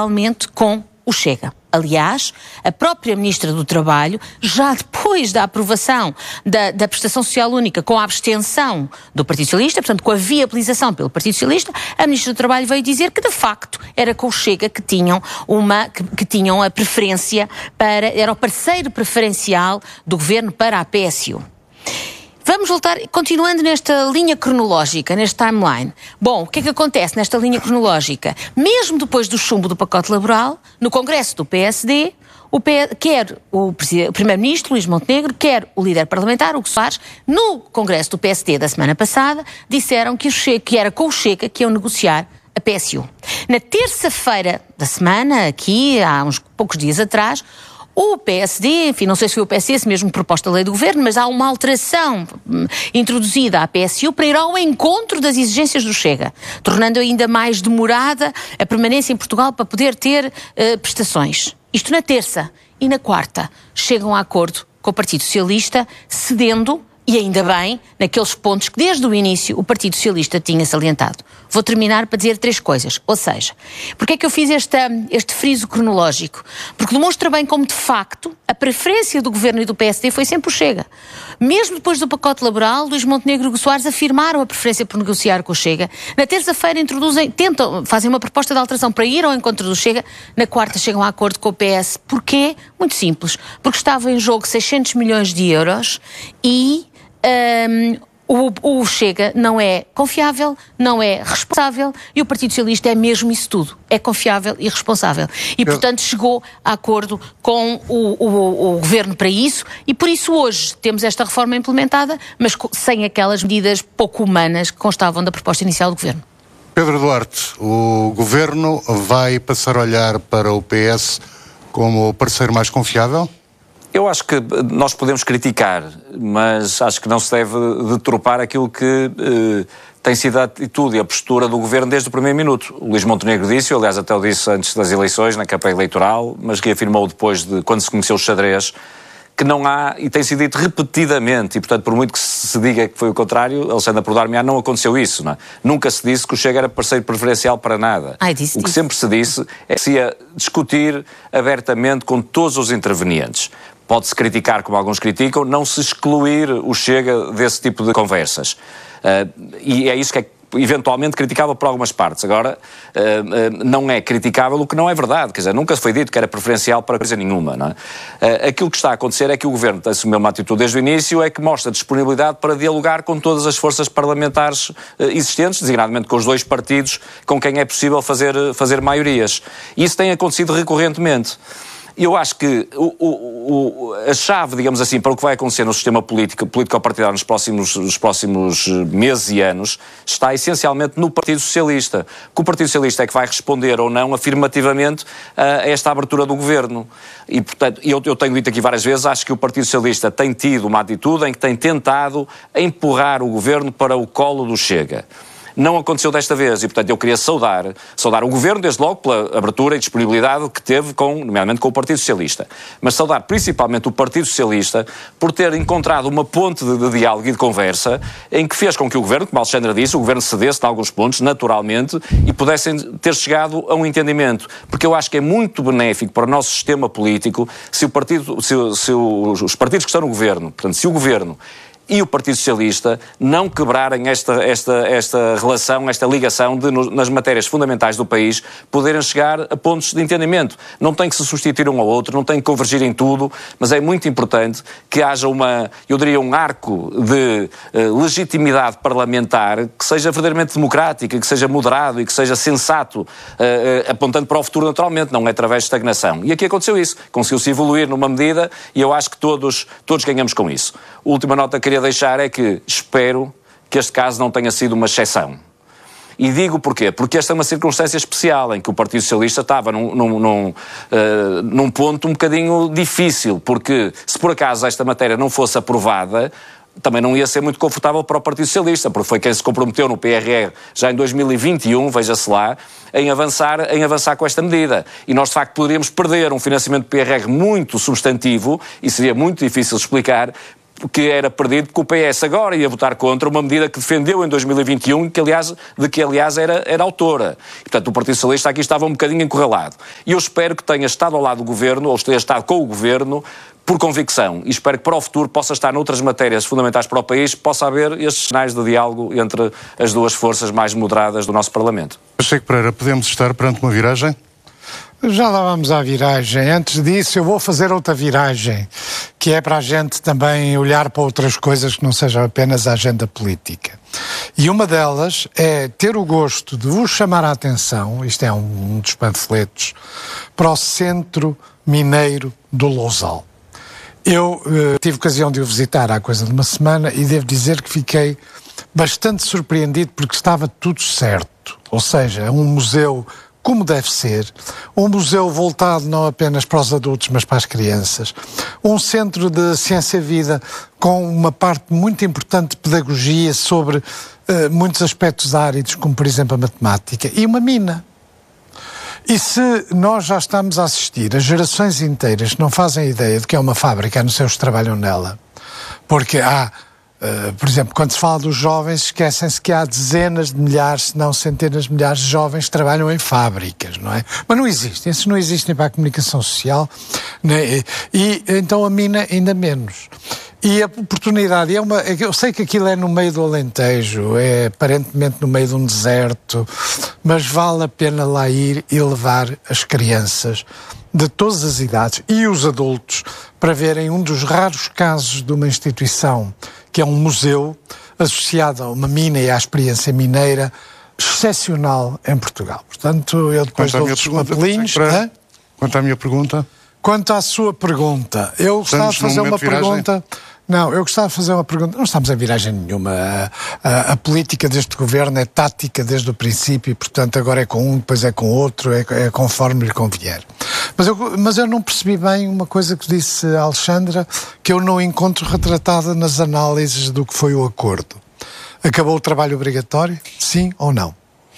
totalmente com o Chega. Aliás, a própria Ministra do Trabalho, já depois da aprovação da prestação social única com a abstenção do Partido Socialista, portanto com a viabilização pelo Partido Socialista, a Ministra do Trabalho veio dizer que de facto era com o Chega que tinham a preferência era o parceiro preferencial do Governo para a PSU. Vamos voltar, continuando nesta linha cronológica, neste timeline. Bom, o que é que acontece nesta linha cronológica? Mesmo depois do chumbo do pacote laboral, no Congresso do PSD, quer o Primeiro-Ministro, Luís Montenegro, quer o líder parlamentar, Hugo Soares, no Congresso do PSD da semana passada, disseram que era com o Chega que iam negociar a PSU. Na terça-feira da semana, aqui, há uns poucos dias atrás, o PSD, enfim, não sei se foi o PSD, se mesmo proposta da lei do Governo, mas há uma alteração introduzida à PSU para ir ao encontro das exigências do Chega, tornando ainda mais demorada a permanência em Portugal para poder ter prestações. Isto na terça. E na quarta chegam a acordo com o Partido Socialista, cedendo, e ainda bem, naqueles pontos que desde o início o Partido Socialista tinha salientado. Vou terminar para dizer 3 coisas. Ou seja, porque é que eu fiz este friso cronológico? Porque demonstra bem como, de facto, a preferência do Governo e do PSD foi sempre o Chega. Mesmo depois do pacote laboral, Luís Montenegro e Hugo Soares afirmaram a preferência por negociar com o Chega. Na terça-feira fazem uma proposta de alteração para ir ao encontro do Chega. Na quarta chegam a acordo com o PS. Porquê? Muito simples. Porque estava em jogo 600 milhões de euros e o Chega não é confiável, não é responsável, e o Partido Socialista é mesmo isso tudo. É confiável e responsável. E, portanto, chegou a acordo com o Governo para isso, e por isso hoje temos esta reforma implementada, mas sem aquelas medidas pouco humanas que constavam da proposta inicial do Governo. Pedro Duarte, o Governo vai passar a olhar para o PS como o parceiro mais confiável? Eu acho que nós podemos criticar, mas acho que não se deve deturpar aquilo que tem sido a atitude e a postura do Governo desde o primeiro minuto. O Luís Montenegro disse, aliás até o disse antes das eleições, na campanha eleitoral, mas reafirmou depois quando se conheceu o xadrez, que não há, e tem sido dito repetidamente, e portanto por muito que se diga que foi o contrário, Alexandra Prodar-me-á, não aconteceu isso, não é? Nunca se disse que o Chega era parceiro preferencial para nada. O que sempre se disse é que se ia discutir abertamente com todos os intervenientes. Pode-se criticar, como alguns criticam, não se excluir o Chega desse tipo de conversas. E é isso que é eventualmente criticável por algumas partes. Agora, não é criticável o que não é verdade. Quer dizer, nunca foi dito que era preferencial para coisa nenhuma, não é? Aquilo que está a acontecer é que o Governo assumiu uma atitude desde o início, é que mostra disponibilidade para dialogar com todas as forças parlamentares existentes, designadamente com os 2 partidos com quem é possível fazer maiorias. E isso tem acontecido recorrentemente. Eu acho que a chave, digamos assim, para o que vai acontecer no sistema político-partidário nos próximos meses e anos está essencialmente no Partido Socialista. Que o Partido Socialista é que vai responder ou não afirmativamente a esta abertura do Governo. E, portanto, eu tenho dito aqui várias vezes, acho que o Partido Socialista tem tido uma atitude em que tem tentado empurrar o Governo para o colo do Chega. Não aconteceu desta vez e, portanto, eu queria saudar o Governo, desde logo, pela abertura e disponibilidade que teve, nomeadamente com o Partido Socialista. Mas saudar principalmente o Partido Socialista por ter encontrado uma ponte de diálogo e de conversa em que fez com que o Governo, como a Alexandra disse, o Governo cedesse em alguns pontos, naturalmente, e pudessem ter chegado a um entendimento. Porque eu acho que é muito benéfico para o nosso sistema político se os partidos que estão no Governo, portanto, se o Governo e o Partido Socialista não quebrarem esta relação, esta ligação de, nas matérias fundamentais do país, poderem chegar a pontos de entendimento. Não tem que se substituir um ao outro, não tem que convergir em tudo, mas é muito importante que haja um arco de legitimidade parlamentar que seja verdadeiramente democrática, que seja moderado e que seja sensato, apontando para o futuro naturalmente, não é através de estagnação. E aqui aconteceu isso. Conseguiu-se evoluir numa medida e eu acho que todos ganhamos com isso. A última nota que queria deixar é que espero que este caso não tenha sido uma exceção. E digo porquê? Porque esta é uma circunstância especial em que o Partido Socialista estava num ponto um bocadinho difícil, porque se por acaso esta matéria não fosse aprovada, também não ia ser muito confortável para o Partido Socialista, porque foi quem se comprometeu no PRR já em 2021, veja-se lá, em avançar com esta medida. E nós, de facto, poderíamos perder um financiamento do PRR muito substantivo, e seria muito difícil explicar, que era perdido, porque o PS agora ia votar contra uma medida que defendeu em 2021, de que aliás era autora. E, portanto, o Partido Socialista aqui estava um bocadinho encurralado. E eu espero que tenha estado ao lado do Governo, ou tenha estado com o Governo, por convicção. E espero que para o futuro possa estar noutras matérias fundamentais para o país, possa haver estes sinais de diálogo entre as duas forças mais moderadas do nosso Parlamento. Pacheco Pereira, podemos estar perante uma viragem? Já lá vamos à viragem. Antes disso, eu vou fazer outra viragem, que é para a gente também olhar para outras coisas que não sejam apenas a agenda política. E uma delas é ter o gosto de vos chamar a atenção, isto é um dos panfletos, para o Centro Mineiro do Lousal. Eu tive ocasião de o visitar há coisa de uma semana e devo dizer que fiquei bastante surpreendido porque estava tudo certo. Ou seja, é um museu como deve ser, um museu voltado não apenas para os adultos, mas para as crianças, um centro de ciência-vida com uma parte muito importante de pedagogia sobre muitos aspectos áridos, como por exemplo a matemática, e uma mina. E se nós já estamos a assistir a gerações inteiras que não fazem ideia de que é uma fábrica, a não ser os que trabalham nela, porque há, por exemplo, quando se fala dos jovens, esquecem-se que há dezenas de milhares, se não centenas de milhares de jovens que trabalham em fábricas, não é? Mas não existem, esses não existem para a comunicação social, né? E então a mina ainda menos. E a oportunidade, eu sei que aquilo é no meio do Alentejo, é aparentemente no meio de um deserto, mas vale a pena lá ir e levar as crianças de todas as idades e os adultos para verem um dos raros casos de uma instituição que é um museu associado a uma mina e à experiência mineira excepcional em Portugal. Portanto, eu depois dou-vos os papelinhos. Quanto à minha pergunta? Quanto à sua pergunta, eu gostava de fazer uma pergunta. Não, eu gostava de fazer uma pergunta. Não estamos em viragem nenhuma. A política deste governo é tática desde o princípio e, portanto, agora é com um, depois é com outro, é conforme lhe convier. Mas eu não percebi bem uma coisa que disse a Alexandra, que eu não encontro retratada nas análises do que foi o acordo. Acabou o trabalho obrigatório? Sim ou não?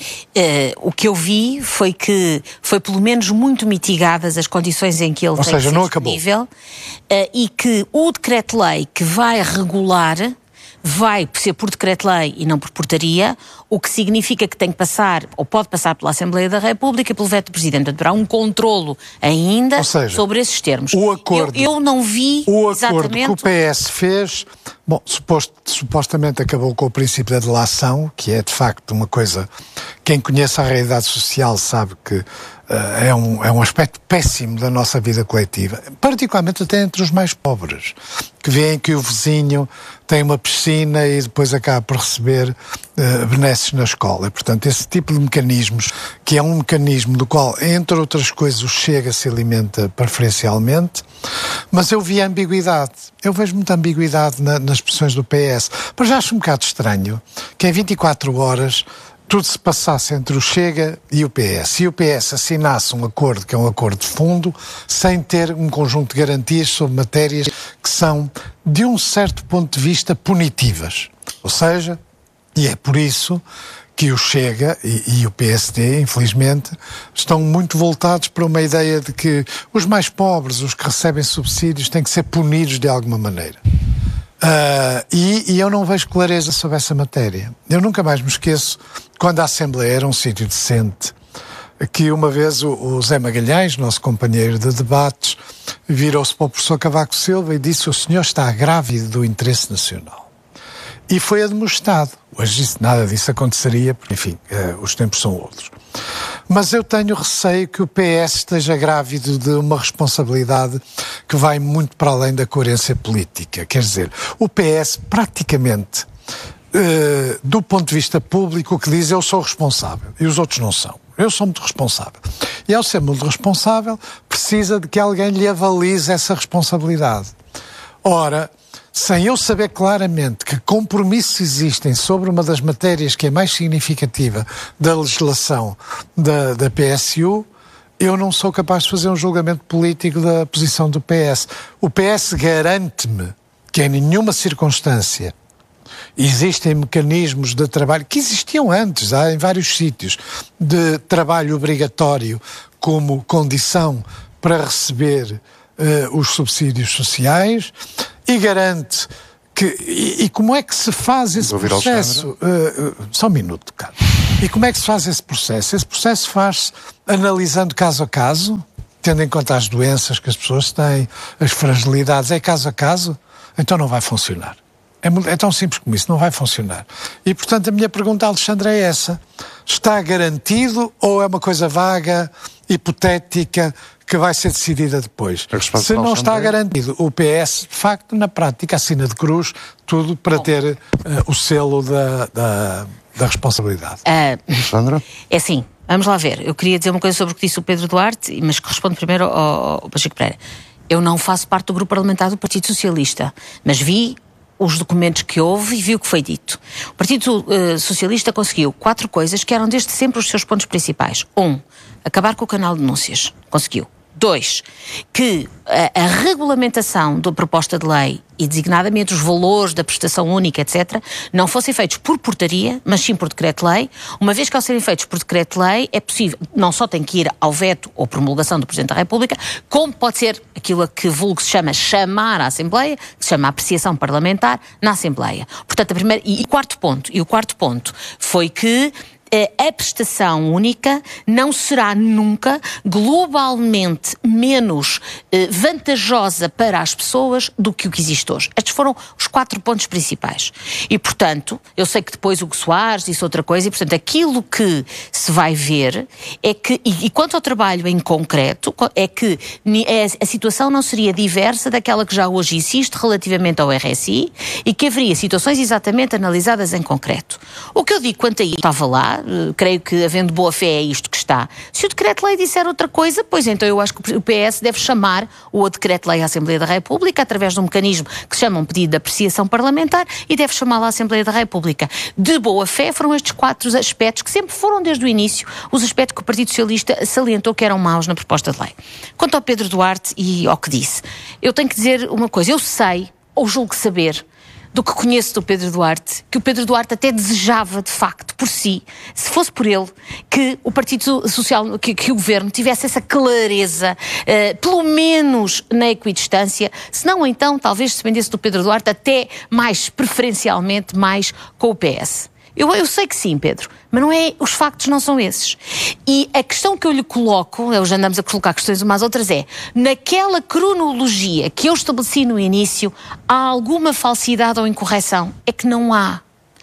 O que eu vi foi que foi pelo menos muito mitigadas as condições em que ele tem que ser disponível, e que o decreto-lei que vai regular vai ser por decreto-lei e não por portaria, o que significa que tem que passar, ou pode passar pela Assembleia da República e pelo veto do Presidente. Portanto, haverá um controlo ainda sobre esses termos. O acordo, eu não vi o exatamente... acordo que o PS fez, bom, supostamente acabou com o princípio da delação, que é de facto uma coisa, quem conhece a realidade social sabe que é um aspecto péssimo da nossa vida coletiva, particularmente até entre os mais pobres, que veem que o vizinho tem uma piscina e depois acaba por receber benesses na escola. E, portanto, esse tipo de mecanismos, que é um mecanismo do qual, entre outras coisas, o Chega se alimenta preferencialmente, mas eu vi a ambiguidade. Eu vejo muita ambiguidade nas expressões do PS. Mas já acho um bocado estranho que em 24 horas tudo se passasse entre o Chega e o PS. E o PS assinasse um acordo, que é um acordo de fundo, sem ter um conjunto de garantias sobre matérias que são, de um certo ponto de vista, punitivas. Ou seja, e é por isso que o Chega e o PSD, infelizmente, estão muito voltados para uma ideia de que os mais pobres, os que recebem subsídios, têm que ser punidos de alguma maneira. E eu não vejo clareza sobre essa matéria. Eu nunca mais me esqueço, quando a Assembleia era um sítio decente, que uma vez o Zé Magalhães, nosso companheiro de debates, virou-se para o professor Cavaco Silva e disse: o senhor está grávido do interesse nacional. E foi admoestado. Hoje nada disso aconteceria, porque, enfim, os tempos são outros. Mas eu tenho receio que o PS esteja grávido de uma responsabilidade que vai muito para além da coerência política. Quer dizer, o PS praticamente, do ponto de vista público, o que diz: eu sou responsável e os outros não são. Eu sou muito responsável. E ao ser muito responsável, precisa de que alguém lhe avalize essa responsabilidade. Ora, sem eu saber claramente que compromissos existem sobre uma das matérias que é mais significativa da legislação da PSU, eu não sou capaz de fazer um julgamento político da posição do PS. O PS garante-me que em nenhuma circunstância existem mecanismos de trabalho, que existiam antes, há em vários sítios, de trabalho obrigatório como condição para receber os subsídios sociais, e garante E como é que se faz esse processo? Só um minuto, cara. E como é que se faz esse processo? Esse processo faz-se analisando caso a caso, tendo em conta as doenças que as pessoas têm, as fragilidades. É caso a caso? Então não vai funcionar. É tão simples como isso, não vai funcionar. E, portanto, a minha pergunta, Alexandre, é essa. Está garantido ou é uma coisa vaga, hipotética, que vai ser decidida depois? Se não está garantido, o PS, de facto, na prática, assina de cruz tudo para ter o selo da responsabilidade. Alexandra? É assim, vamos lá ver. Eu queria dizer uma coisa sobre o que disse o Pedro Duarte, mas que responde primeiro ao Pacheco Pereira. Eu não faço parte do grupo parlamentar do Partido Socialista, mas vi os documentos que houve e vi o que foi dito. O Partido Socialista conseguiu 4 coisas que eram desde sempre os seus pontos principais. 1, acabar com o canal de denúncias. Conseguiu. 2, que a regulamentação da proposta de lei e designadamente os valores da prestação única, etc., não fossem feitos por portaria, mas sim por decreto-lei, uma vez que ao serem feitos por decreto-lei é possível, não só tem que ir ao veto ou promulgação do Presidente da República, como pode ser aquilo a que vulgo se chama chamar à Assembleia, que se chama apreciação parlamentar na Assembleia. Portanto, o quarto ponto foi que a prestação única não será nunca globalmente menos vantajosa para as pessoas do que o que existe hoje. Estes foram os 4 pontos principais. E, portanto, eu sei que depois o Hugo Soares disse outra coisa e, portanto, aquilo que se vai ver é que, e quanto ao trabalho em concreto, é que a situação não seria diversa daquela que já hoje existe relativamente ao RSI e que haveria situações exatamente analisadas em concreto. O que eu digo quanto a isso estava lá, creio que havendo boa fé é isto que está. Se o decreto-lei disser outra coisa, pois então eu acho que o PS deve chamar o decreto-lei à Assembleia da República através de um mecanismo que se chama um pedido de apreciação parlamentar e deve chamá-lo à Assembleia da República. De boa fé foram estes 4 aspectos que sempre foram desde o início os aspectos que o Partido Socialista salientou que eram maus na proposta de lei. Quanto ao Pedro Duarte e ao que disse, eu tenho que dizer uma coisa, eu sei, ou julgo saber, do que conheço do Pedro Duarte, que o Pedro Duarte até desejava, de facto, por si, se fosse por ele, que o Partido Social, que o Governo tivesse essa clareza, pelo menos na equidistância, se não então, talvez se dependesse do Pedro Duarte até mais, preferencialmente, mais com o PS. Eu sei que sim, Pedro, mas os factos não são esses. E a questão que eu lhe coloco, hoje andamos a colocar questões umas às outras, é, naquela cronologia que eu estabeleci no início, há alguma falsidade ou incorreção? É que não há.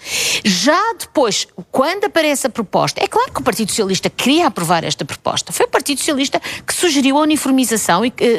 Já depois, quando aparece a proposta, é claro que o Partido Socialista queria aprovar esta proposta. Foi o Partido Socialista que sugeriu a uniformização,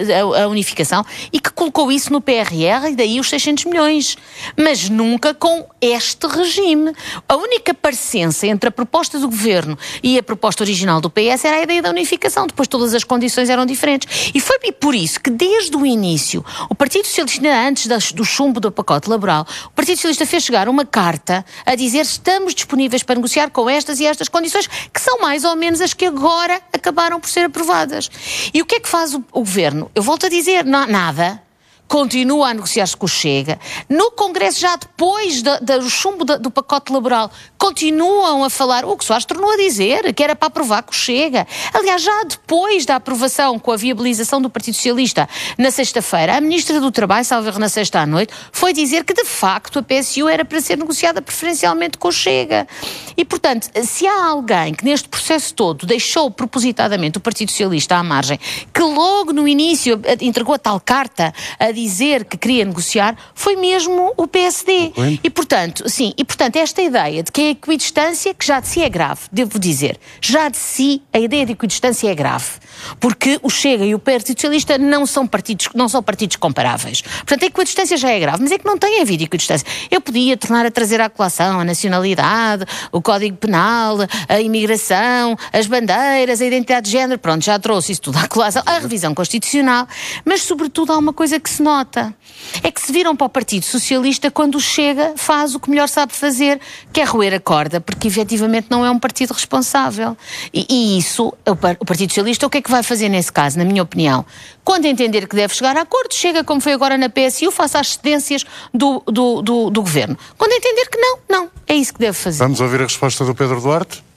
a unificação e que colocou isso no PRR e daí os 600 milhões. Mas nunca com este regime. A única parecença entre a proposta do Governo e a proposta original do PS era a ideia da unificação. Depois todas as condições eram diferentes. E foi por isso que desde o início o Partido Socialista, antes do chumbo do pacote laboral, o Partido Socialista fez chegar uma carta a dizer estamos disponíveis para negociar com estas e estas condições, que são mais ou menos as que agora acabaram por ser aprovadas. E o que é que faz o Governo? Eu volto a dizer, nada. Continua a negociar-se com o Chega. No Congresso, já depois do chumbo do pacote laboral, continuam a falar, o Hugo Soares tornou a dizer que era para aprovar com o Chega. Aliás, já depois da aprovação com a viabilização do Partido Socialista na sexta-feira, a Ministra do Trabalho, salvo erro na sexta à noite, foi dizer que de facto a PSU era para ser negociada preferencialmente com o Chega. E portanto, se há alguém que neste processo todo deixou propositadamente o Partido Socialista à margem, que logo no início entregou a tal carta a dizer que queria negociar, foi mesmo o PSD. E portanto, esta ideia de que a equidistância, que já de si é grave, devo dizer, já de si a ideia de equidistância é grave, porque o Chega e o Partido Socialista não são partidos comparáveis. Portanto, a equidistância já é grave, mas é que não tem havido equidistância. Eu podia tornar a trazer a colação, a nacionalidade, o Código Penal, a imigração, as bandeiras, a identidade de género, pronto, já trouxe isso tudo à colação, a revisão constitucional, mas sobretudo há uma coisa que se nota, é que se viram para o Partido Socialista quando o Chega faz o que melhor sabe fazer, que é roer a corda, porque efetivamente não é um partido responsável. E isso, o Partido Socialista, o que é que vai fazer nesse caso, na minha opinião? Quando entender que deve chegar a acordo, chega como foi agora na PSU, faça as cedências do Governo. Quando entender que não, é isso que deve fazer. Vamos ouvir a resposta do Pedro Duarte?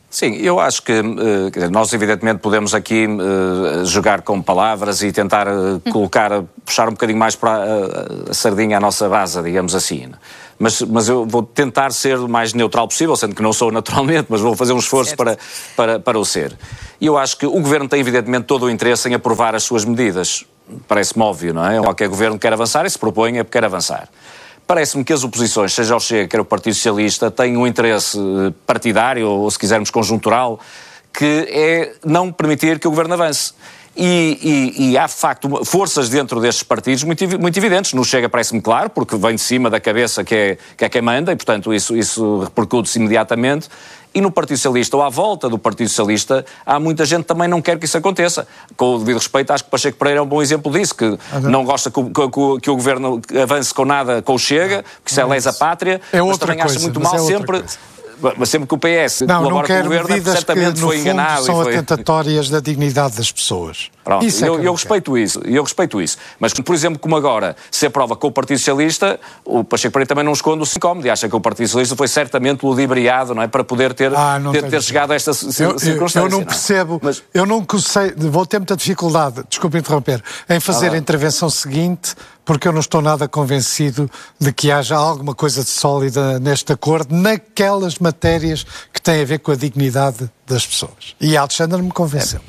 Sim, eu acho que nós evidentemente podemos aqui jogar com palavras e tentar puxar um bocadinho mais para a sardinha à nossa base, digamos assim. Mas eu vou tentar ser o mais neutral possível, sendo que não sou naturalmente, mas vou fazer um esforço para o ser. E eu acho que o Governo tem evidentemente todo o interesse em aprovar as suas medidas. Parece-me óbvio, não é? Qualquer Governo que quer avançar e se propõe é porque quer avançar. Parece-me que as oposições, seja o Chega, quer o Partido Socialista, têm um interesse partidário, ou se quisermos conjuntural, que é não permitir que o Governo avance. E há, de facto, forças dentro destes partidos muito evidentes. No Chega parece-me claro, porque vem de cima da cabeça que é quem manda, e, portanto, isso repercute-se imediatamente. E no Partido Socialista, ou à volta do Partido Socialista, há muita gente que também não quer que isso aconteça. Com o devido respeito, acho que Pacheco Pereira é um bom exemplo disso, que não gosta que o Governo avance com nada com o Chega, que isso é lesa-pátria, mas também acha muito mal sempre... Mas sempre que o PS colabora com o Governo, certamente foi enganado. São atentatórias da dignidade das pessoas. Pronto, eu respeito isso. Mas, por exemplo, como agora se aprova com o Partido Socialista, o Pacheco Pereira também não esconde o incómodo e acha que o Partido Socialista foi certamente ludibriado, não é? Para poder ter chegado a esta circunstância. Eu não percebo, eu não sei, vou ter muita dificuldade, desculpe interromper, em fazer a intervenção seguinte, porque eu não estou nada convencido de que haja alguma coisa de sólida neste acordo, naquelas matérias que têm a ver com a dignidade das pessoas. E a Alexandra me convenceu.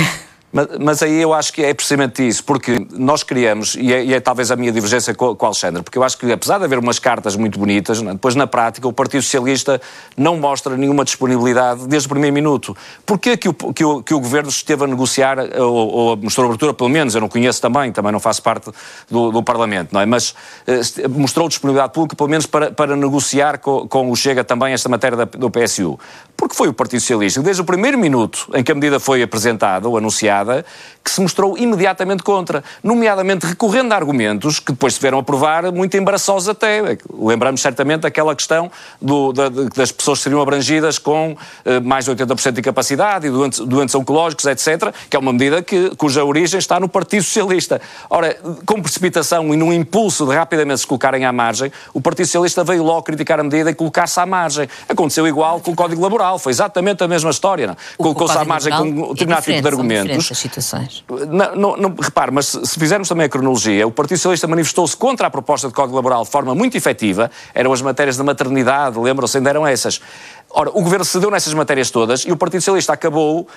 Mas aí eu acho que é precisamente isso, porque nós criamos, e é talvez a minha divergência com o Alexandre, porque eu acho que apesar de haver umas cartas muito bonitas, depois na prática o Partido Socialista não mostra nenhuma disponibilidade desde o primeiro minuto. Porquê que o Governo esteve a negociar, ou mostrou abertura, pelo menos, eu não conheço também não faço parte do Parlamento, não é? Mas mostrou disponibilidade pública, pelo menos para negociar com o Chega também esta matéria do PSU. Porque foi o Partido Socialista, desde o primeiro minuto em que a medida foi apresentada ou anunciada, que se mostrou imediatamente contra, nomeadamente recorrendo a argumentos que depois se tiveram a provar muito embaraçosos até. Lembramos certamente daquela questão das pessoas que seriam abrangidas com mais de 80% de incapacidade e doentes oncológicos, etc., que é uma medida cuja origem está no Partido Socialista. Ora, com precipitação e num impulso de rapidamente se colocarem à margem, o Partido Socialista veio logo criticar a medida e colocar-se à margem. Aconteceu igual com o Código Laboral, foi exatamente a mesma história. Colocou-se à margem com um determinado tipo de argumentos. Situações. Repare, mas se fizermos também a cronologia, o Partido Socialista manifestou-se contra a proposta de Código Laboral de forma muito efetiva, eram as matérias da maternidade, lembram-se, ainda eram essas. Ora, o Governo cedeu nessas matérias todas e o Partido Socialista acabou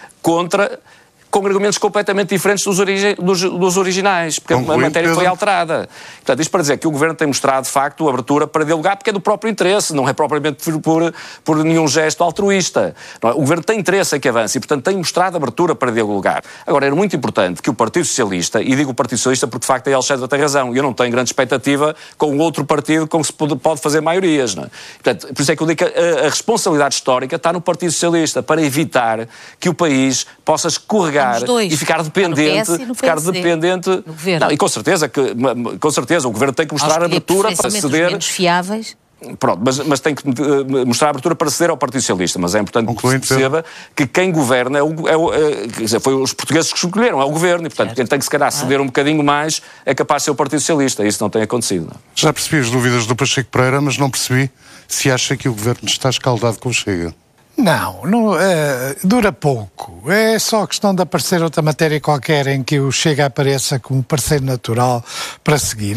com argumentos completamente diferentes dos originais, porque a matéria foi alterada. Portanto, isto para dizer que o Governo tem mostrado, de facto, a abertura para dialogar, porque é do próprio interesse, não é propriamente por nenhum gesto altruísta. Não é? O Governo tem interesse em que avance e, portanto, tem mostrado abertura para dialogar. Agora, era muito importante que o Partido Socialista, e digo o Partido Socialista porque, de facto, a Alexandra tem razão, eu não tenho grande expectativa com outro partido com que se pode fazer maiorias. Não é? Portanto, por isso é que eu digo que a responsabilidade histórica está no Partido Socialista, para evitar que o país possa escorregar e ficar dependente, no governo. Não, e com certeza o Governo tem que mostrar abertura para ceder. Menos fiáveis. Pronto, mas tem que mostrar abertura para ceder ao Partido Socialista, mas é importante que se perceba que quem governa foi os portugueses que escolheram, é o Governo, e portanto quem tem que se calhar ceder um bocadinho mais é capaz de ser o Partido Socialista. Isso não tem acontecido. Não. Já percebi as dúvidas do Pacheco Pereira, mas não percebi se acha que o Governo está escaldado com o Chega. Não, dura pouco. É só questão de aparecer outra matéria qualquer em que o Chega apareça como parceiro natural para seguir.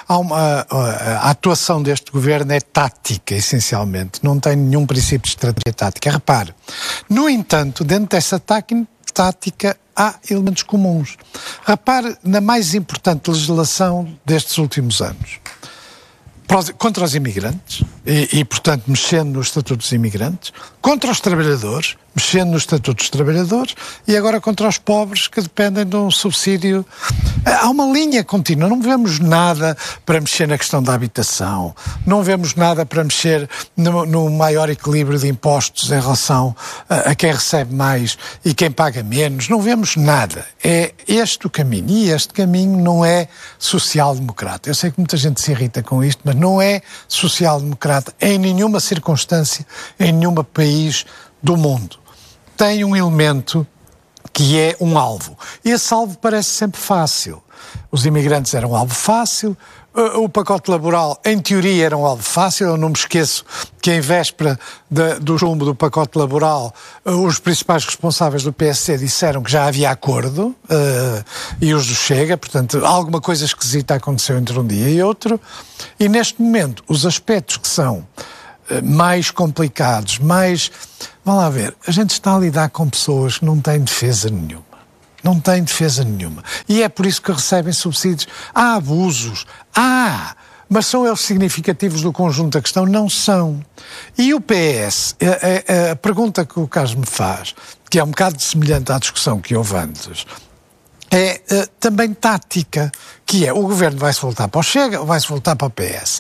A atuação deste governo é tática, essencialmente. Não tem nenhum princípio de estratégia tática. Repare, no entanto, dentro dessa tática há elementos comuns. Repare na mais importante legislação destes últimos anos. Contra os imigrantes, e, portanto, mexendo no Estatuto dos Imigrantes, contra os trabalhadores, mexendo no Estatuto dos Trabalhadores, e agora contra os pobres que dependem de um subsídio. Há uma linha contínua, não vemos nada para mexer na questão da habitação, não vemos nada para mexer no maior equilíbrio de impostos em relação a quem recebe mais e quem paga menos, não vemos nada. É este o caminho, e este caminho não é social-democrata. Eu sei que muita gente se irrita com isto, mas não é social-democrata em nenhuma circunstância, em nenhum país do mundo. Tem um elemento que é um alvo. Esse alvo parece sempre fácil. os imigrantes eram alvo fácil, o pacote laboral, em teoria, era um alvo fácil. Eu não me esqueço que em véspera do chumbo do pacote laboral, os principais responsáveis do PSD disseram que já havia acordo, e os do Chega, portanto, alguma coisa esquisita aconteceu entre um dia e outro, e neste momento, os aspectos que são mais complicados, vamos lá ver, a gente está a lidar com pessoas que não têm defesa nenhuma. Não têm defesa nenhuma. E é por isso que recebem subsídios. Há abusos. Mas são eles significativos do conjunto da questão? Não são. E o PS, a pergunta que o Carlos me faz, que é um bocado semelhante à discussão que houve antes, é também tática, que é o governo vai-se voltar para o Chega ou vai-se voltar para o PS.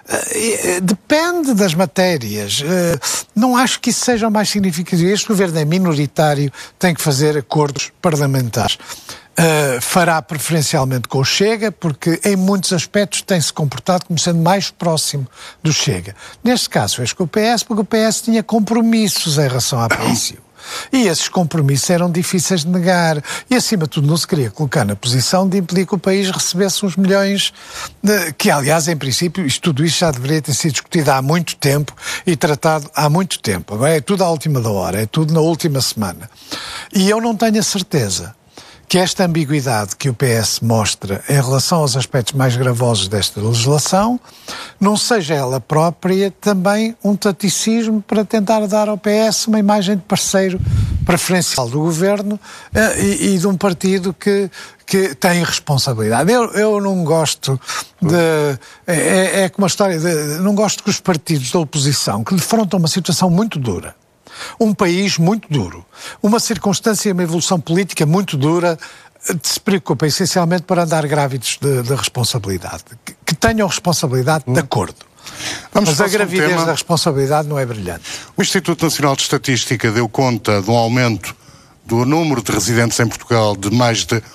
Depende das matérias. Não acho que isso seja o mais significativo. Este governo é minoritário, tem que fazer acordos parlamentares. Fará preferencialmente com o Chega, porque em muitos aspectos tem-se comportado como sendo mais próximo do Chega. Neste caso fez com o PS, porque o PS tinha compromissos em relação à polícia. E esses compromissos eram difíceis de negar. E, acima de tudo, não se queria colocar na posição de impedir que o país recebesse uns milhões, que, aliás, em princípio, tudo isto já deveria ter sido discutido há muito tempo e tratado há muito tempo. Agora é tudo à última da hora, é tudo na última semana. E eu não tenho a certeza que esta ambiguidade que o PS mostra em relação aos aspectos mais gravosos desta legislação não seja ela própria também um taticismo para tentar dar ao PS uma imagem de parceiro preferencial do governo e de um partido que tem responsabilidade. Eu não gosto de... É como uma história de... Não gosto que os partidos da oposição, que defrontam uma situação muito dura, um país muito duro, uma circunstância e uma evolução política muito dura, se preocupa essencialmente por andar grávidos de responsabilidade. Que tenham responsabilidade de acordo. Mas a gravidez da responsabilidade não é brilhante. O Instituto Nacional de Estatística deu conta de um aumento do número de residentes em Portugal de mais de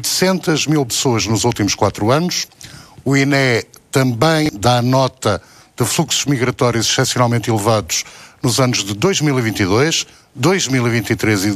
800 mil pessoas nos últimos 4 anos. O INE também dá nota de fluxos migratórios excepcionalmente elevados nos anos de 2022, 2023 e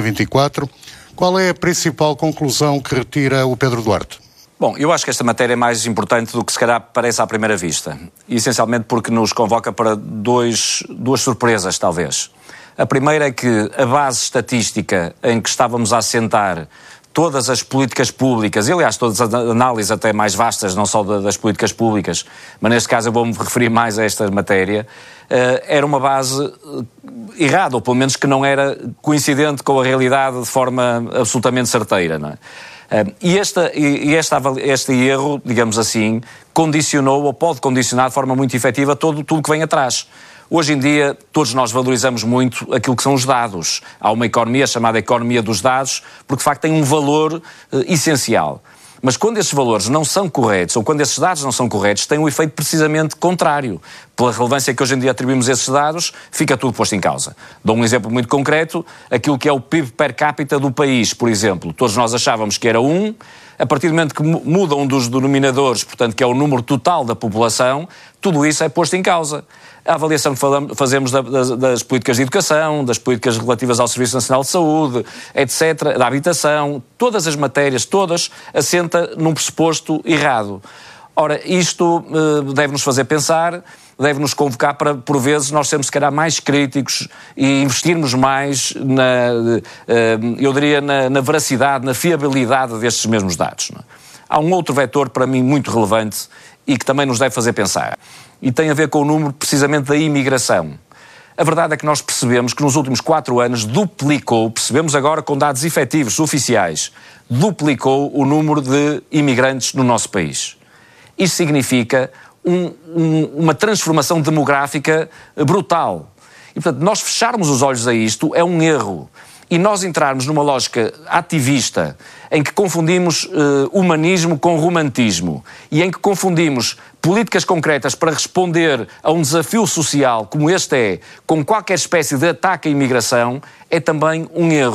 2024. Qual é a principal conclusão que retira o Pedro Duarte? Bom, eu acho que esta matéria é mais importante do que se calhar parece à primeira vista. Essencialmente porque nos convoca para duas surpresas, talvez. A primeira é que a base estatística em que estávamos a assentar todas as políticas públicas, e aliás todas as análises até mais vastas, não só das políticas públicas, mas neste caso eu vou-me referir mais a esta matéria, era uma base errada, ou pelo menos que não era coincidente com a realidade de forma absolutamente certeira, não é? Este erro, digamos assim, condicionou ou pode condicionar de forma muito efetiva tudo que vem atrás. Hoje em dia, todos nós valorizamos muito aquilo que são os dados. Há uma economia chamada economia dos dados, porque de facto tem um valor essencial. Mas quando esses valores não são corretos, ou quando esses dados não são corretos, tem um efeito precisamente contrário. Pela relevância que hoje em dia atribuímos a esses dados, fica tudo posto em causa. Dou um exemplo muito concreto, aquilo que é o PIB per capita do país, por exemplo. Todos nós achávamos que era 1, a partir do momento que muda um dos denominadores, portanto, que é o número total da população, tudo isso é posto em causa. A avaliação que fazemos das políticas de educação, das políticas relativas ao Serviço Nacional de Saúde, etc., da habitação, todas as matérias, todas, assenta num pressuposto errado. Ora, isto deve-nos fazer pensar, deve-nos convocar para, por vezes, nós sermos, se calhar, mais críticos e investirmos mais na veracidade, na fiabilidade destes mesmos dados. Não é? Há um outro vetor, para mim, muito relevante e que também nos deve fazer pensar. E tem a ver com o número, precisamente, da imigração. A verdade é que nós percebemos que nos últimos 4 anos percebemos agora com dados efetivos, oficiais, duplicou o número de imigrantes no nosso país. Isto significa uma transformação demográfica brutal. E, portanto, nós fecharmos os olhos a isto é um erro. E nós entrarmos numa lógica ativista, em que confundimos humanismo com romantismo, e em que confundimos políticas concretas para responder a um desafio social como este com qualquer espécie de ataque à imigração, é também um erro.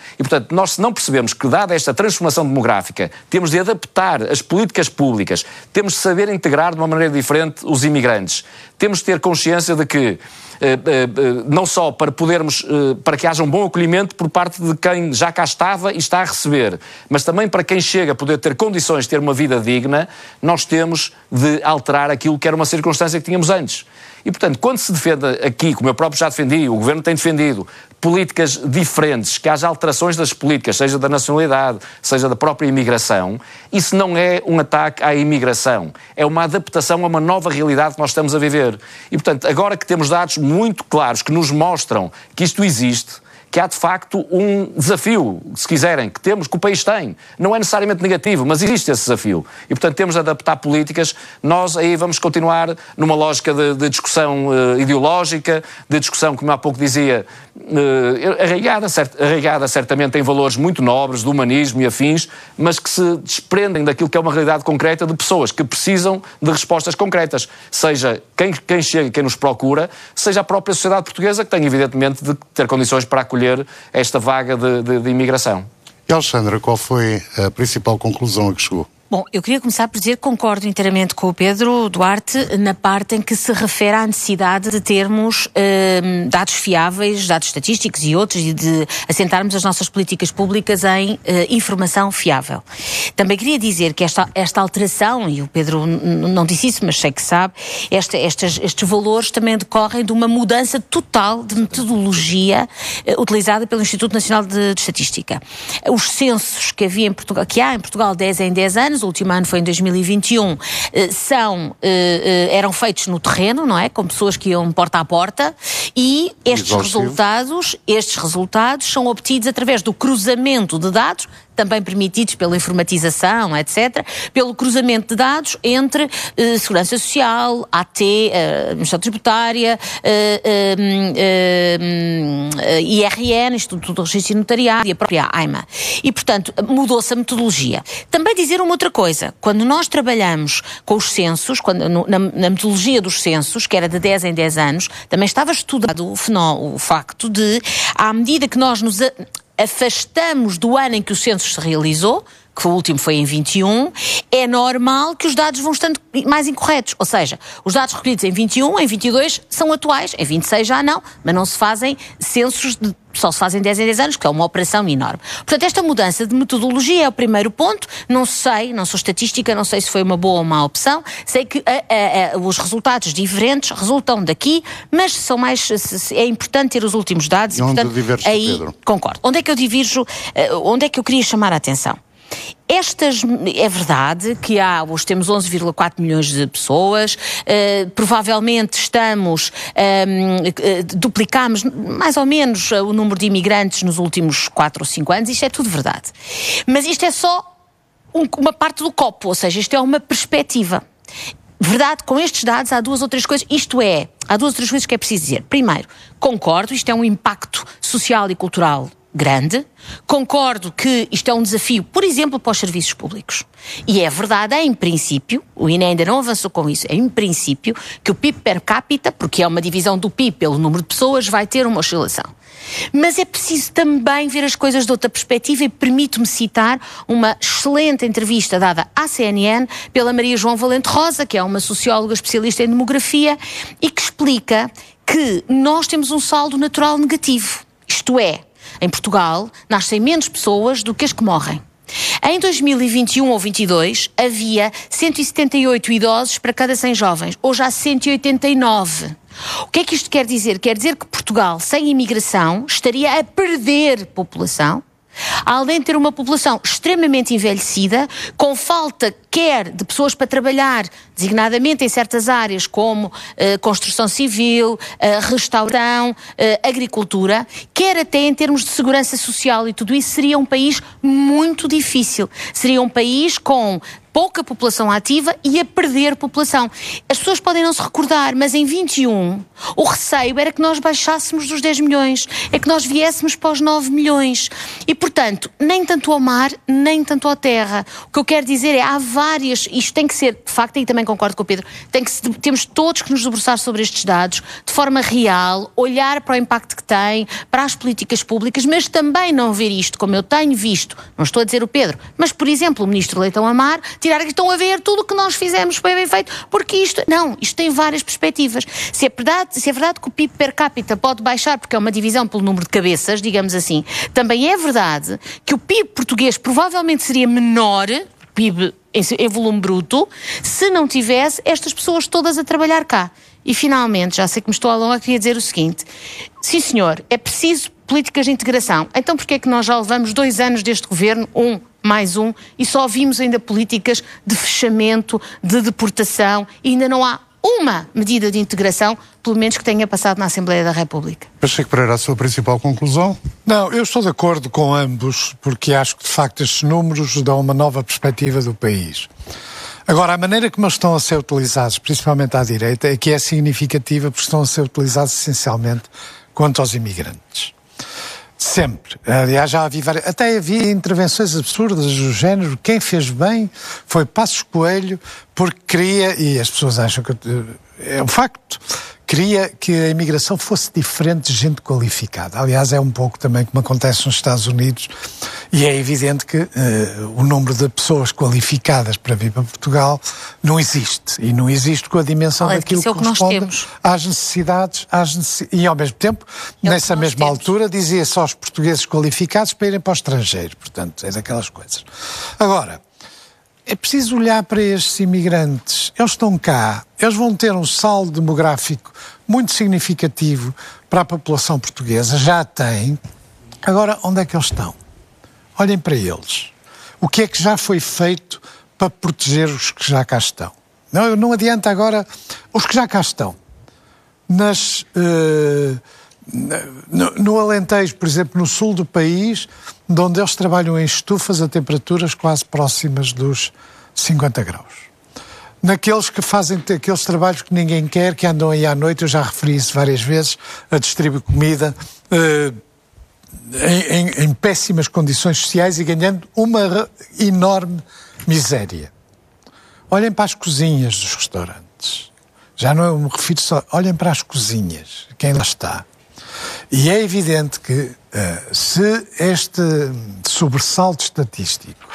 E, portanto, nós se não percebemos que, dada esta transformação demográfica, temos de adaptar as políticas públicas, temos de saber integrar de uma maneira diferente os imigrantes, temos de ter consciência de que não só para que haja um bom acolhimento por parte de quem já cá estava e está a receber, mas também para quem chega a poder ter condições de ter uma vida digna, nós temos de alterar aquilo que era uma circunstância que tínhamos antes. E, portanto, quando se defende aqui, como eu próprio já defendi, o Governo tem defendido, políticas diferentes, que haja alterações das políticas, seja da nacionalidade, seja da própria imigração, isso não é um ataque à imigração, é uma adaptação a uma nova realidade que nós estamos a viver. E, portanto, agora que temos dados muito claros que nos mostram que isto existe, que há de facto um desafio, se quiserem, que o país tem. Não é necessariamente negativo, mas existe esse desafio. E, portanto, temos de adaptar políticas. Nós aí vamos continuar numa lógica de discussão ideológica, de discussão, como há pouco dizia, arraigada certamente em valores muito nobres, do humanismo e afins, mas que se desprendem daquilo que é uma realidade concreta de pessoas que precisam de respostas concretas. Seja quem chega, quem nos procura, seja a própria sociedade portuguesa, que tem evidentemente de ter condições para acolher esta vaga de imigração. E, Alexandra, qual foi a principal conclusão a que chegou? Bom, eu queria começar por dizer que concordo inteiramente com o Pedro Duarte na parte em que se refere à necessidade de termos dados fiáveis, dados estatísticos e outros, e de assentarmos as nossas políticas públicas em informação fiável. Também queria dizer que esta alteração, e o Pedro não disse isso, mas sei que sabe, estes valores também decorrem de uma mudança total de metodologia utilizada pelo Instituto Nacional de Estatística. Os censos que há em Portugal 10 em 10 anos, o último ano foi em 2021, eram feitos no terreno, não é? Com pessoas que iam porta a porta, e estes resultados são obtidos através do cruzamento de dados, também permitidos pela informatização, etc., pelo cruzamento de dados entre Segurança Social, AT, Administração Tributária, IRN, Instituto do Registro e Notariado, e a própria AIMA. E, portanto, mudou-se a metodologia. Também dizer uma outra coisa, quando nós trabalhamos com os censos, na metodologia dos censos, que era de 10 em 10 anos, também estava estudado o facto de, à medida que nós nos afastamos do ano em que o censo se realizou, que o último foi em 21, é normal que os dados vão estando mais incorretos. Ou seja, os dados recolhidos em 21, em 22 são atuais, em 26 já não, mas não se fazem censos, só se fazem 10 em 10 anos, que é uma operação enorme. Portanto, esta mudança de metodologia é o primeiro ponto. Não sou estatística, não sei se foi uma boa ou má opção. Sei que os resultados diferentes resultam daqui, mas são é importante ter os últimos dados. E onde diverges, Pedro? Concordo. Onde é que eu diverjo? Onde é que eu queria chamar a atenção? É verdade que hoje temos 11,4 milhões de pessoas, provavelmente duplicamos mais ou menos o número de imigrantes nos últimos 4 ou 5 anos, isto é tudo verdade. Mas isto é só uma parte do copo, ou seja, isto é uma perspectiva. Verdade, com estes dados há duas ou três coisas, há duas ou três coisas que é preciso dizer. Primeiro, concordo, isto é um impacto social e cultural grande. Concordo que isto é um desafio, por exemplo, para os serviços públicos. E é verdade, em princípio, o INE ainda não avançou com isso, em princípio, que o PIB per capita, porque é uma divisão do PIB pelo número de pessoas, vai ter uma oscilação. Mas é preciso também ver as coisas de outra perspectiva, e permito-me citar uma excelente entrevista dada à CNN pela Maria João Valente Rosa, que é uma socióloga especialista em demografia, e que explica que nós temos um saldo natural negativo. Isto é, em Portugal, nascem menos pessoas do que as que morrem. Em 2021 ou 22, havia 178 idosos para cada 100 jovens. Hoje há 189. O que é que isto quer dizer? Quer dizer que Portugal, sem imigração, estaria a perder população, além de ter uma população extremamente envelhecida, com falta quer de pessoas para trabalhar, designadamente em certas áreas como construção civil, restauração, agricultura, quer até em termos de segurança social, e tudo isso seria um país muito difícil. Seria um país com pouca população ativa e a perder população. As pessoas podem não se recordar, mas em 21 o receio era que nós baixássemos dos 10 milhões, é que nós viéssemos para os 9 milhões. E, portanto, nem tanto ao mar, nem tanto à terra. O que eu quero dizer é, há várias, isto tem que ser, de facto, e também concordo com o Pedro, temos todos que nos debruçar sobre estes dados, de forma real, olhar para o impacto que tem, para as políticas públicas, mas também não ver isto, como eu tenho visto, não estou a dizer o Pedro, mas, por exemplo, o Ministro Leitão Amar, tirar que estão a ver tudo o que nós fizemos foi bem feito, porque isto tem várias perspectivas. Se é verdade que o PIB per capita pode baixar, porque é uma divisão pelo número de cabeças, digamos assim, também é verdade que o PIB português provavelmente seria menor, PIB em volume bruto, se não tivesse estas pessoas todas a trabalhar cá. E finalmente, já sei que me estou a alongar, queria dizer o seguinte: sim senhor, é preciso políticas de integração. Então porquê é que nós já levamos 2 anos deste governo, mais um, e só vimos ainda políticas de fechamento, de deportação, e ainda não há uma medida de integração, pelo menos que tenha passado na Assembleia da República? Pacheco Pereira, a sua principal conclusão? Não, eu estou de acordo com ambos, porque acho que de facto estes números dão uma nova perspectiva do país. Agora, a maneira como eles estão a ser utilizados, principalmente à direita, é que é significativa, porque estão a ser utilizados essencialmente quanto aos imigrantes. Sempre. Aliás, já havia até havia intervenções absurdas do género. Quem fez bem foi Passos Coelho, porque queria, e as pessoas acham que é um facto, queria que a imigração fosse diferente de gente qualificada. Aliás, é um pouco também como acontece nos Estados Unidos, e é evidente que o número de pessoas qualificadas para vir para Portugal não existe. E não existe com a dimensão daquilo que corresponde às necessidades, e ao mesmo tempo, nessa mesma altura, dizia-se aos portugueses qualificados para irem para o estrangeiro. Portanto, é daquelas coisas. Agora, é preciso olhar para estes imigrantes. Eles estão cá, eles vão ter um saldo demográfico muito significativo para a população portuguesa, já têm. Agora, onde é que eles estão? Olhem para eles. O que é que já foi feito para proteger os que já cá estão? Não adianta agora os que já cá estão. No Alentejo, por exemplo, no sul do país, onde eles trabalham em estufas a temperaturas quase próximas dos 50 graus. Naqueles que fazem aqueles trabalhos que ninguém quer, que andam aí à noite, eu já referi isso várias vezes, a distribuir comida em péssimas condições sociais e ganhando uma enorme miséria. Olhem para as cozinhas dos restaurantes. Já não me refiro só... Olhem para as cozinhas, quem lá está. E é evidente que se este sobressalto estatístico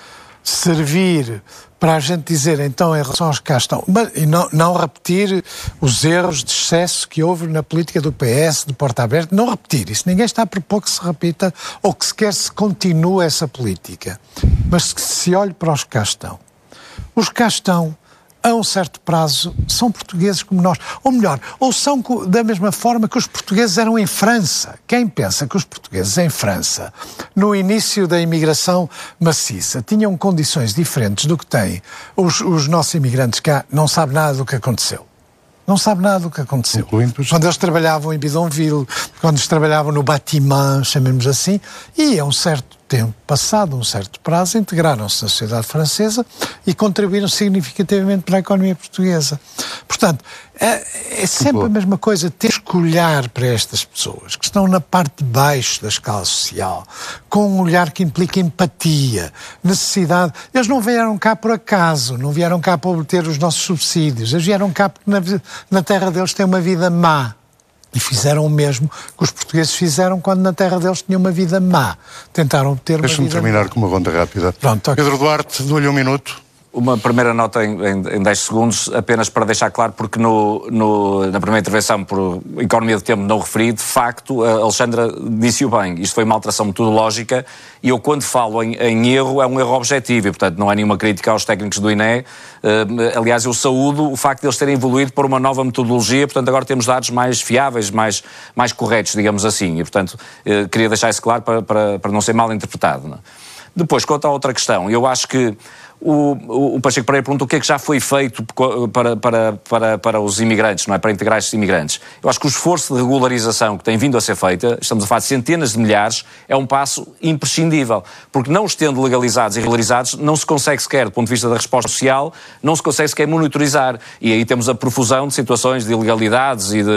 servir para a gente dizer, então, em relação aos que cá estão, e não repetir os erros de excesso que houve na política do PS, de porta aberta, não repetir isso. Ninguém está a propor que se repita ou que sequer se continue essa política. Mas que se olhe para os que cá estão. Os que cá estão, a um certo prazo, são portugueses como nós. Ou melhor, ou são da mesma forma que os portugueses eram em França. Quem pensa que os portugueses em França, no início da imigração maciça, tinham condições diferentes do que têm os nossos imigrantes cá, não sabe nada do que aconteceu. Não sabe nada do que aconteceu. Quando eles trabalhavam em Bidonville, quando eles trabalhavam no Bâtiment, chamemos assim, e a um certo tempo, passado um certo prazo, integraram-se na sociedade francesa e contribuíram significativamente para a economia portuguesa. Portanto, é sempre a mesma coisa, ter que olhar para estas pessoas que estão na parte de baixo da escala social, com um olhar que implica empatia, necessidade. Eles não vieram cá por acaso, não vieram cá para obter os nossos subsídios, eles vieram cá porque na terra deles têm uma vida má. E fizeram o mesmo que os portugueses fizeram quando na terra deles tinham uma vida má. Tentaram ter uma vida... Deixa-me terminar com uma ronda rápida. Pronto, okay. Pedro Duarte, dou-lhe 1 minuto. Uma primeira nota em 10 segundos, apenas para deixar claro, porque na primeira intervenção, por economia de tempo, não referi, de facto, a Alexandra disse-o bem, isto foi uma alteração metodológica e eu, quando falo em erro, é um erro objetivo e, portanto, não há nenhuma crítica aos técnicos do INE. Aliás, eu saúdo o facto de eles terem evoluído para uma nova metodologia, portanto, agora temos dados mais fiáveis, mais corretos, digamos assim, e, portanto, queria deixar isso claro para não ser mal interpretado. Não? Depois, quanto à outra questão, eu acho que O Pacheco Pereira pergunta o que é que já foi feito para os imigrantes, não é? Para integrar estes imigrantes. Eu acho que o esforço de regularização que tem vindo a ser feito, estamos a falar de centenas de milhares, é um passo imprescindível. Porque não os tendo legalizados e regularizados, não se consegue sequer, do ponto de vista da resposta social, não se consegue sequer monitorizar. E aí temos a profusão de situações de ilegalidades e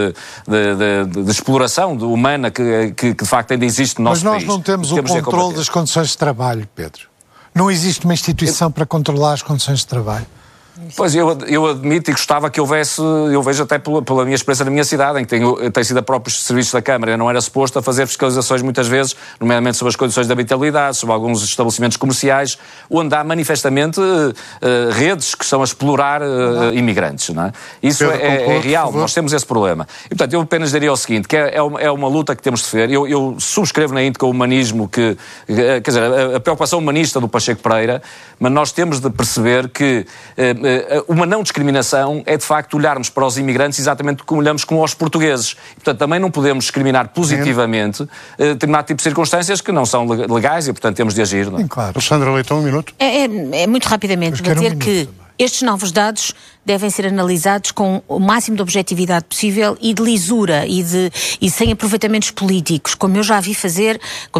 de exploração humana que de facto ainda existe no nosso país. Mas nós não temos o controle das condições de trabalho, Pedro. Não existe uma instituição para controlar as condições de trabalho. Pois, eu admito e gostava que houvesse, eu vejo até pela minha experiência na minha cidade, em que tem sido a próprios serviços da Câmara, eu não era suposto a fazer fiscalizações muitas vezes, nomeadamente sobre as condições de habitabilidade, sobre alguns estabelecimentos comerciais, onde há manifestamente redes que estão a explorar imigrantes, não é? Isso é real, nós temos esse problema. E, portanto, eu apenas diria o seguinte, que é uma luta que temos de fazer. Eu subscrevo na íntegra o humanismo, quer dizer, a preocupação humanista do Pacheco Pereira, mas nós temos de perceber que uma não discriminação é, de facto, olharmos para os imigrantes exatamente como olhamos como aos portugueses. Portanto, também não podemos discriminar positivamente determinado tipo de circunstâncias que não são legais e, portanto, temos de agir. Não é? Claro. Alexandra Leitão, um minuto. É muito rapidamente. Vou dizer que estes novos dados devem ser analisados com o máximo de objetividade possível e de lisura e sem aproveitamentos políticos, como eu já vi fazer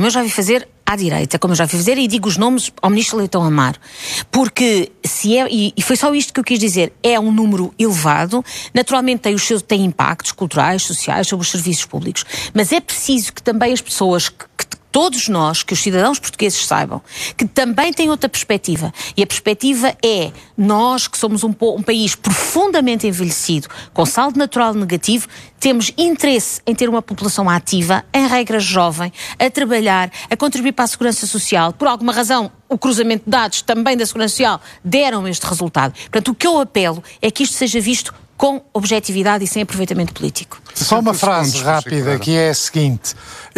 à direita, como eu já vi fazer, e digo os nomes ao Ministro Leitão Amaro. Porque e foi só isto que eu quis dizer, é um número elevado, naturalmente tem impactos culturais, sociais, sobre os serviços públicos, mas é preciso que também as pessoas todos nós, que os cidadãos portugueses saibam, que também têm outra perspectiva. E a perspectiva é, nós que somos um país profundamente envelhecido, com saldo natural negativo, temos interesse em ter uma população ativa, em regra jovem, a trabalhar, a contribuir para a segurança social. Por alguma razão, o cruzamento de dados também da segurança social deram este resultado. Portanto, o que eu apelo é que isto seja visto com objetividade e sem aproveitamento político. Só uma frase rápida, que é a seguinte.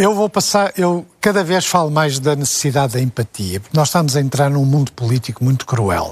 Eu cada vez falo mais da necessidade da empatia, porque nós estamos a entrar num mundo político muito cruel.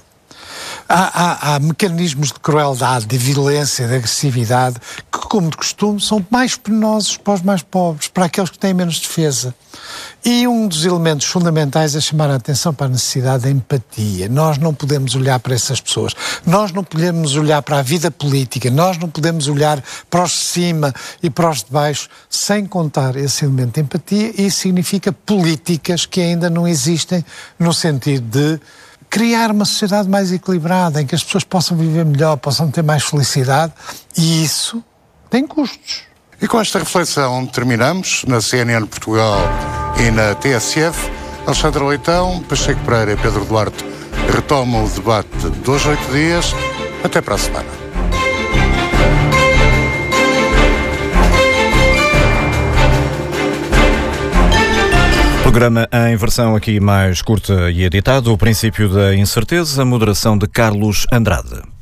Há mecanismos de crueldade, de violência, de agressividade, que, como de costume, são mais penosos para os mais pobres, para aqueles que têm menos defesa. E um dos elementos fundamentais é chamar a atenção para a necessidade da empatia. Nós não podemos olhar para essas pessoas. Nós não podemos olhar para a vida política. Nós não podemos olhar para os de cima e para os de baixo sem contar esse elemento de empatia. E isso significa políticas que ainda não existem no sentido de criar uma sociedade mais equilibrada, em que as pessoas possam viver melhor, possam ter mais felicidade, e isso tem custos. E com esta reflexão terminamos na CNN Portugal e na TSF. Alexandra Leitão, Pacheco Pereira e Pedro Duarte retomam o debate de 2 a 8 dias. Até para a semana. Programa em versão aqui mais curta e editado. O princípio da incerteza, a moderação de Carlos Andrade.